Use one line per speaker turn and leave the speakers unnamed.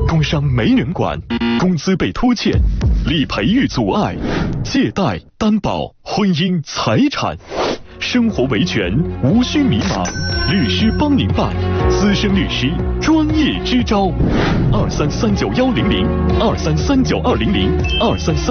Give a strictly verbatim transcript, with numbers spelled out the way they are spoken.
工伤没人管，工资被拖欠，理赔遇阻碍，借贷、担保、婚姻、财产，生活维权无需迷茫，律师帮您办，资深律师专业支招，二三三九幺零零，二三三九二零零，二三三。